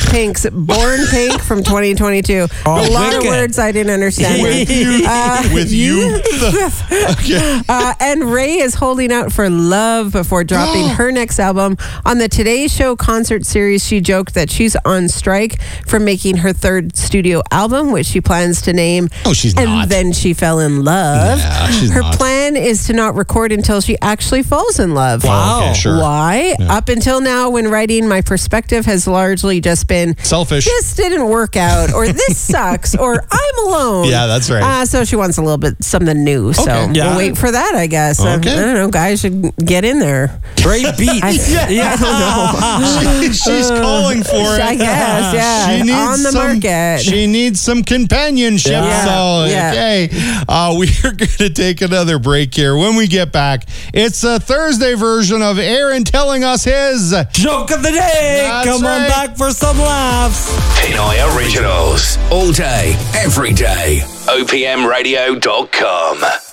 Pink's Born Pink from 2022. A lot of words I didn't understand. With you. And Ray is holding out for love before dropping her next album. On the Today Show concert series, she joked that she's on strike from making her third studio album, which she plans to name. Oh, she's and not. Then she fell in love. Yeah, she's her not. plan is to not record until she actually falls in love. Wow. Okay, sure. Why? Yeah. Up until now, when writing, my perspective has largely just been selfish. This didn't work out, or this sucks, or I'm alone. Yeah, that's right. So she wants a little bit something new. So we'll wait for that, I guess. Okay. I don't know. Guys should get in there. Great beat. I don't know. She's calling for it. I guess, yeah. She needs on the market. She needs some companionship. Yeah. So, okay. We are going to take another break here. When we get back, it's a Thursday version of Aaron telling us his joke of the day. That's Come on right. back for some laughs. Pinoy Originals. All day, every day. OPMradio.com.